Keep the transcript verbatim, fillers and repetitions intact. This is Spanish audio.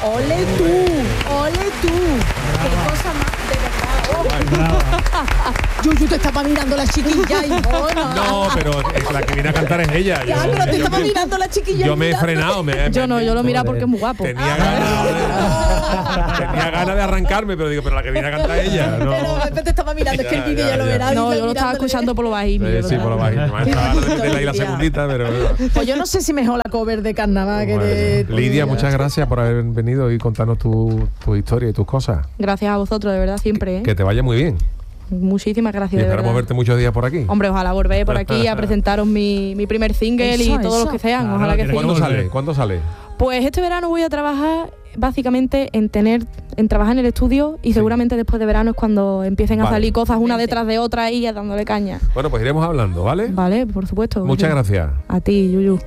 Ole tú, ole tú. Qué cosa más de verdad. Oh. Yuyu, te estaba mirando la chiquilla y oh, no. No, pero la que viene a cantar es ella. Ya, yo, pero te yo estaba me, mirando la chiquilla. Yo me he frenado. Me, Yo no, yo lo mira porque es muy guapo. Tenía ganas de, tenía ganas de arrancarme, pero digo, pero la que viene a cantar es ella. No. Pero te estaba mirando, es que el vídeo ya, ya lo verás. No, yo lo estaba escuchando por lo bajito. Sí, sí, por lo bajito. Me estaba de meterle ahí la segundita, pero... Pues yo no sé si mejor la cover de carnaval que de... Lidia, muchas gracias por haber venido y contarnos tu, tu historia y tus cosas. Gracias a vosotros, de verdad, siempre. ¿eh? Que te vaya muy bien. Muchísimas gracias. Y esperamos verte muchos días por aquí. Hombre, ojalá volver por aquí a presentaros mi, mi primer single eso, y todos eso. los que sean. Claro, ojalá que sí. ¿Cuándo sale? ¿Cuándo sale? Pues este verano voy a trabajar básicamente en tener, en trabajar en el estudio y sí. seguramente después de verano es cuando empiecen vale. a salir cosas una detrás de otra y dándole caña. Bueno, pues iremos hablando, ¿vale? Vale, por supuesto. Muchas gracias. A ti, Yuyu.